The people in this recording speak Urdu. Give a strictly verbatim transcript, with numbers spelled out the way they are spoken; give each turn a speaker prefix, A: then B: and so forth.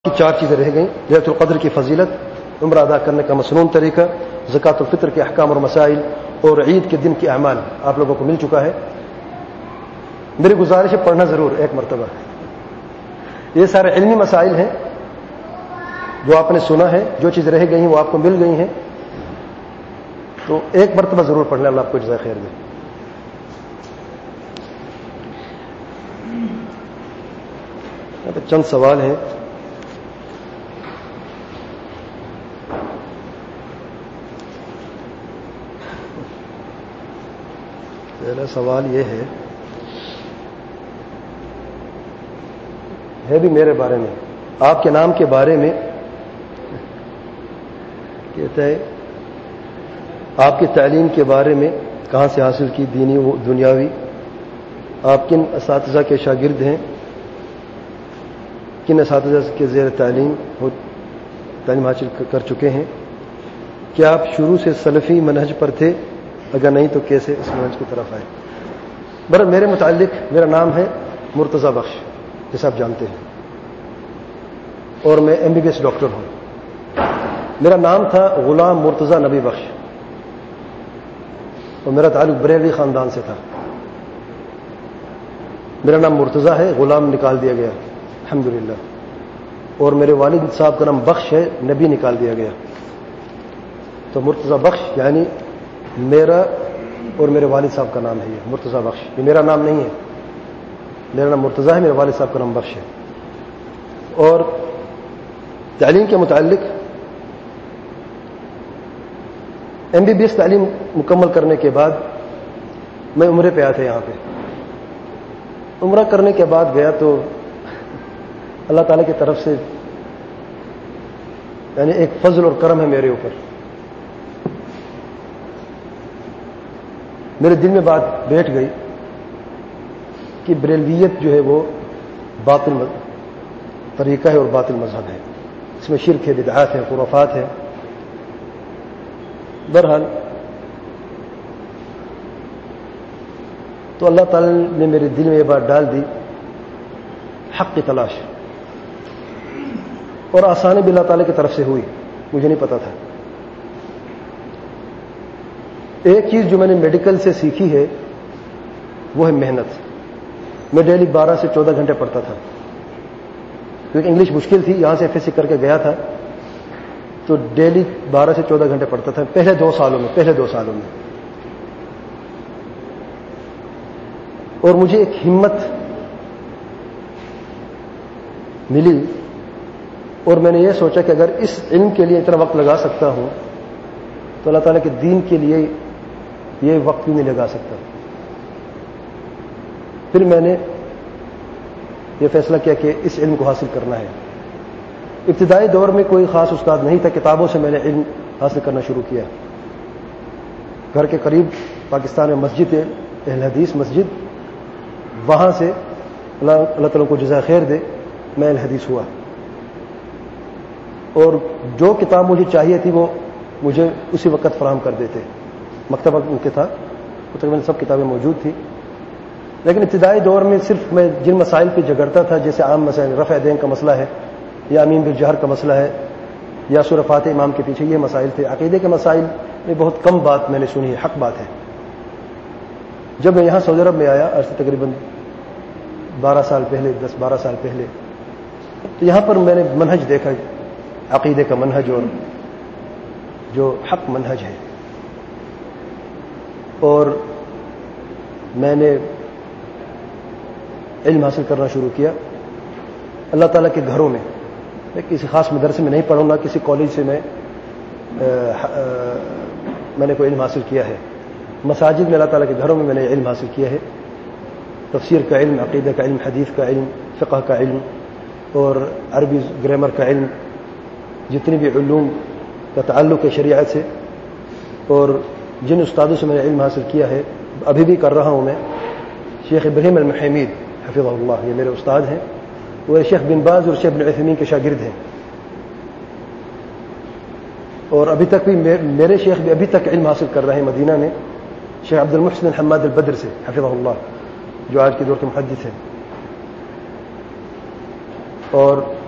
A: کی چار چیزیں رہ گئیں: لیلۃ القدر کی فضیلت، عمرہ ادا کرنے کا مسنون طریقہ، زکوٰۃ الفطر کے احکام اور مسائل، اور عید کے دن کے اعمال آپ لوگوں کو مل چکا ہے۔ میری گزارش ہے پڑھنا ضرور ایک مرتبہ۔ یہ سارے علمی مسائل ہیں جو آپ نے سنا ہے، جو چیزیں رہ گئی ہیں وہ آپ کو مل گئی ہیں، تو ایک مرتبہ ضرور پڑھنا، اللہ آپ کو جزائے خیر دے۔ چند سوال ہیں۔ پہلا سوال یہ ہے ہے بھی میرے بارے میں، آپ کے نام کے بارے میں کہتا ہے آپ کی تعلیم کے بارے میں کہاں سے حاصل کی، دینی و دنیاوی، آپ کن اساتذہ کے شاگرد ہیں، کن اساتذہ کے زیر تعلیم ہو تعلیم حاصل کر چکے ہیں، کیا آپ شروع سے سلفی منہج پر تھے، اگر نہیں تو کیسے اس منہج کی طرف آئے؟ برحال میرے متعلق میرا نام ہے مرتضی بخش، جیسے آپ جانتے ہیں، اور میں M B B S doctor ہوں۔ میرا نام تھا غلام مرتضی نبی بخش، اور میرا تعلق بریلوی خاندان سے تھا۔ میرا نام مرتضی ہے، غلام نکال دیا گیا الحمدللہ، اور میرے والد صاحب کا نام بخش ہے، نبی نکال دیا گیا، تو مرتضی بخش یعنی میرا اور میرے والد صاحب کا نام ہے، یہ مرتضی بخش، یہ میرا نام نہیں ہے، میرا نام مرتضی ہے، میرے والد صاحب کا نام بخش ہے۔ اور تعلیم کے متعلق ایم بی بی ایس تعلیم مکمل کرنے کے بعد میں عمرے پہ آیا تھا، یہاں پہ عمرہ کرنے کے بعد گیا تو اللہ تعالیٰ کی طرف سے یعنی ایک فضل اور کرم ہے میرے اوپر۔ میرے دل میں بات بیٹھ گئی کہ بریلویت جو ہے وہ باطل طریقہ ہے اور باطل مذہب ہے، اس میں شرک ہے، بدعات ہے، خرافات ہے۔ بہرحال تو اللہ تعالیٰ نے میرے دل میں یہ بات ڈال دی، حق کی تلاش، اور آسانی بھی اللہ تعالیٰ کی طرف سے ہوئی، مجھے نہیں پتا تھا۔ ایک چیز جو میں نے میڈیکل سے سیکھی ہے وہ ہے محنت۔ میں ڈیلی بارہ سے چودہ گھنٹے پڑھتا تھا، کیونکہ انگلش مشکل تھی، یہاں سے ایف ایس سی کر کے گیا تھا، تو ڈیلی بارہ سے چودہ گھنٹے پڑھتا تھا پہلے دو سالوں میں پہلے دو سالوں میں اور مجھے ایک ہمت ملی، اور میں نے یہ سوچا کہ اگر اس علم کے لیے اتنا وقت لگا سکتا ہوں تو اللہ تعالیٰ کے دین کے لیے یہ وقت بھی نہیں لگا سکتا۔ پھر میں نے یہ فیصلہ کیا کہ اس علم کو حاصل کرنا ہے۔ ابتدائی دور میں کوئی خاص استاد نہیں تھا، کتابوں سے میں نے علم حاصل کرنا شروع کیا۔ گھر کے قریب پاکستان میں مسجد ہے، اہل حدیث مسجد، وہاں سے اللہ اللہ تعالیٰ کو جزائے خیر دے میں اہل حدیث ہوا، اور جو کتاب مجھے چاہیے تھی وہ مجھے اسی وقت فراہم کر دیتے۔ مکتبہ ان کے تھا، تقریباً سب کتابیں موجود تھیں، لیکن ابتدائی دور میں صرف میں جن مسائل پہ جھگڑتا تھا، جیسے عام مسائل، رفع دین کا مسئلہ ہے، یا امین بالجہر کا مسئلہ ہے، یا سورہ فاتح امام کے پیچھے، یہ مسائل تھے۔ عقیدے کے مسائل میں بہت کم بات میں نے سنی ہے، حق بات ہے۔ جب میں یہاں سعودی عرب میں آیا، آج سے تقریباً بارہ سال پہلے، دس بارہ سال پہلے، تو یہاں پر میں نے منہج دیکھا، عقیدے کا منہج، اور جو حق منہج ہے، اور میں نے علم حاصل کرنا شروع کیا اللہ تعالیٰ کے گھروں میں۔ میں کسی خاص مدرسے میں نہیں پڑھوں گا، کسی کالج سے میں میں نے کوئی علم حاصل کیا ہے، مساجد میں اللہ تعالیٰ کے گھروں میں میں نے علم حاصل کیا ہے، تفسیر کا علم، عقیدہ کا علم، حدیث کا علم، فقہ کا علم، اور عربی گرامر کا علم، جتنی بھی علوم کا تعلق ہے شریعت سے، اور جن استادوں سے میں نے علم حاصل کیا ہے، ابھی بھی کر رہا ہوں میں، شیخ ابراہیم المحیمید حفظہ اللہ، یہ میرے استاد ہیں، وہ شیخ بن باز اور شیخ بن عثیمین کے شاگرد ہیں، اور ابھی تک بھی میرے شیخ بھی ابھی تک علم حاصل کر رہے ہیں مدینہ میں، شیخ عبد المحسن الحماد البدر سے حفظہ اللہ، جو آج کے دور کے محدث ہیں۔ اور